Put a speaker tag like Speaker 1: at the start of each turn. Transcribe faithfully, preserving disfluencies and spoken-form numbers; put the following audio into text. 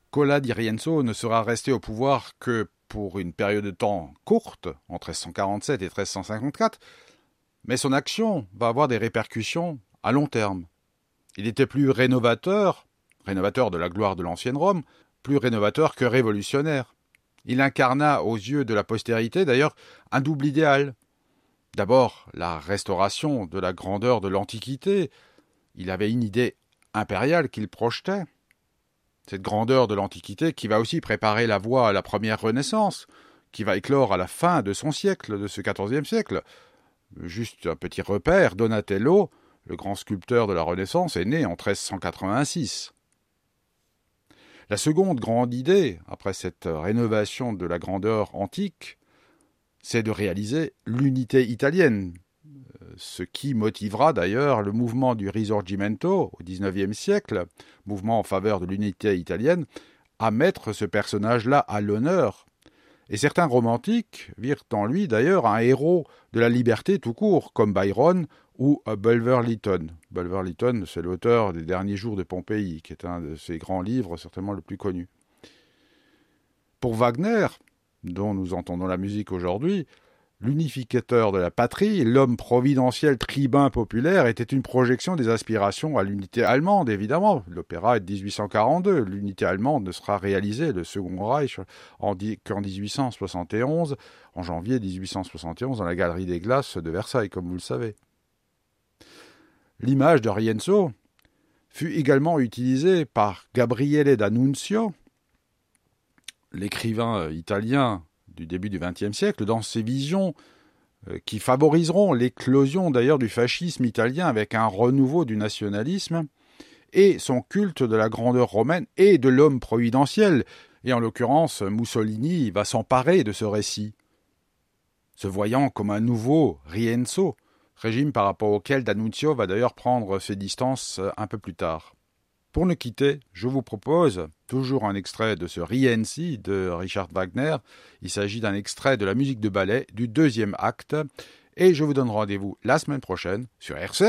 Speaker 1: Cola di Rienzo ne sera resté au pouvoir que pour une période de temps courte, en treize cent quarante-sept et treize cent cinquante-quatre, mais son action va avoir des répercussions à long terme. Il était plus rénovateur, rénovateur de la gloire de l'ancienne Rome, plus rénovateur que révolutionnaire. Il incarna aux yeux de la postérité d'ailleurs un double idéal. D'abord, la restauration de la grandeur de l'Antiquité. Il avait une idée impériale qu'il projetait. Cette grandeur de l'Antiquité qui va aussi préparer la voie à la première Renaissance, qui va éclore à la fin de son siècle, de ce quatorzième siècle. Juste un petit repère, Donatello, le grand sculpteur de la Renaissance, est né en treize cent quatre-vingt-six. La seconde grande idée, après cette rénovation de la grandeur antique, c'est de réaliser l'unité italienne, ce qui motivera d'ailleurs le mouvement du Risorgimento au dix-neuvième siècle, mouvement en faveur de l'unité italienne, à mettre ce personnage-là à l'honneur. Et certains romantiques virent en lui d'ailleurs un héros de la liberté tout court, comme Byron ou Bulwer Lytton. Bulwer Lytton, c'est l'auteur des Derniers jours de Pompéi, qui est un de ses grands livres, certainement le plus connu. Pour Wagner, dont nous entendons la musique aujourd'hui, l'unificateur de la patrie, l'homme providentiel tribun populaire, était une projection des aspirations à l'unité allemande, évidemment. L'opéra est de dix-huit cent quarante-deux. L'unité allemande ne sera réalisée, le Second Reich, en di- qu'en dix-huit cent soixante et onze, en janvier dix-huit cent soixante et onze, dans la Galerie des Glaces de Versailles, comme vous le savez. L'image de Rienzo fut également utilisée par Gabriele D'Annunzio, l'écrivain italien du début du vingtième siècle, dans ses visions euh, qui favoriseront l'éclosion d'ailleurs du fascisme italien avec un renouveau du nationalisme et son culte de la grandeur romaine et de l'homme providentiel. Et en l'occurrence, Mussolini va s'emparer de ce récit, se voyant comme un nouveau Rienzo, régime par rapport auquel D'Annunzio va d'ailleurs prendre ses distances un peu plus tard. Pour nous quitter, je vous propose toujours un extrait de ce Rienzi de Richard Wagner. Il s'agit d'un extrait de la musique de ballet du deuxième acte. Et je vous donne rendez-vous la semaine prochaine sur R C.